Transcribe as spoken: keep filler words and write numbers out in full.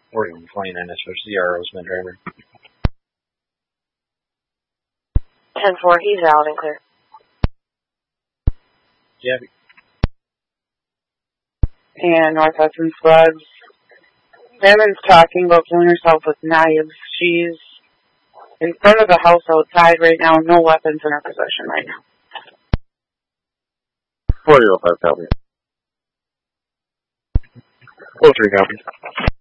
Oregon twenty-nine S O C R Roseman driver. ten four, he's out and clear. Yeah. And Northwest and Slugs. Women's talking about killing herself with knives. She's in front of the house outside right now, no weapons in her possession right now. four oh five, copy. four three, copy.